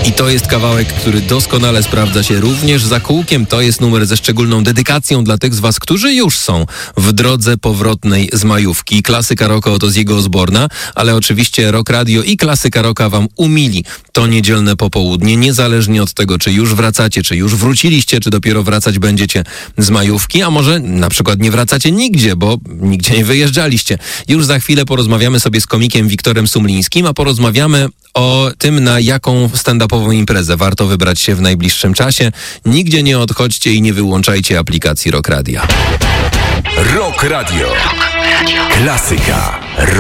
I to jest kawałek, który doskonale sprawdza się również za kółkiem. To jest numer ze szczególną dedykacją dla tych z was, którzy już są w drodze powrotnej z majówki. Klasyka rocka oto z jego Osborna, ale oczywiście Rock Radio i klasyka rocka wam umili to niedzielne popołudnie, niezależnie od tego, czy już wracacie, czy już wróciliście, czy dopiero wracać będziecie z majówki, a może na przykład nie wracacie nigdzie, bo nigdzie nie wyjeżdżaliście. Już za chwilę porozmawiamy sobie z komikiem Wiktorem Sumlińskim, a porozmawiamy o tym, na jaką stand-upową imprezę warto wybrać się w najbliższym czasie. Nigdzie nie odchodźcie i nie wyłączajcie aplikacji Rock Radia. Rock Radio. Klasyka.